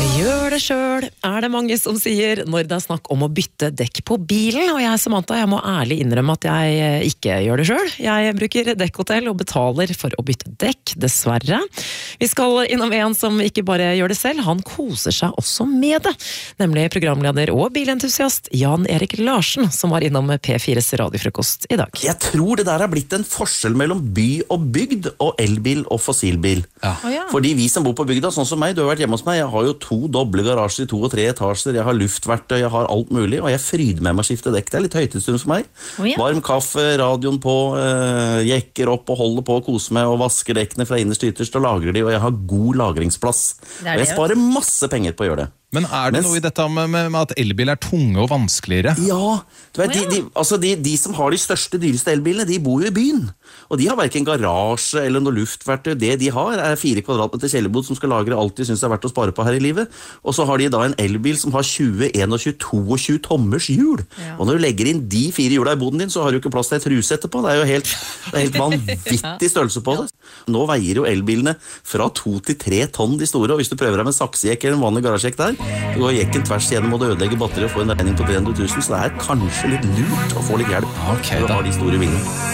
Gjør det selv, det mange som sier når det snakk om å bytte dekk på bilen, og jeg, Samantha, jeg må ærlig innrømme at jeg ikke gjør det selv. Jeg bruker dekkhotell og betaler for å bytte dekk, dessverre. Vi skal innom en som ikke bare gjør det selv, han koser seg også med det. Nemlig programleder og bilentusiast Jan Erik Larsen, som var innom P4s radiofrokost i dag. Jeg tror det der har blitt en forskjell mellom by og bygd, og elbil og fossilbil. Ja. Fordi vi som bor på bygda, sånn som meg, du har vært hjemme hos meg, jeg har jo 2 doble garasjer i 2 og 3 etasjer, jeg har luftverktøy, jeg har alt mulig, og jeg fryder med meg å skifte dekk. Det er litt høytidsstund for meg. Varm kaffe, radioen på, jekker opp og holder på å kose meg, og vasker dekkene fra innerst til ytterst og lagrer de, og jeg har god lagringsplass. Og jeg sparer masse penger på å gjøre det. Men det noe i dette med at elbil tunge og vanskeligere? Ja, du vet, de som har de største, dyreste elbilene, de bor jo i byen. Og de har hverken garasje eller noe luftverktøy. Det de har 4 kvadratmeter kjellerbod som skal lagre alt de synes det er verdt å spare på her i livet. Og så har de da en elbil som har 20, 21, 22 tommers hjul. Ja. Og når du legger inn de 4 hjula i boden din, så har du ikke plass til et truse etterpå. Det er jo helt vanvittig størrelse på det. Nå veier jo elbilene fra 2 til 3 tonn de store, og hvis du prøver deg med saksejekk eller en vanlig garasjekk der, så går jekken tvers gjennom og du ødelegger batteriet og får en regning på 300 000, så det er kanskje litt lurt å få litt hjelp når du har de store bilene.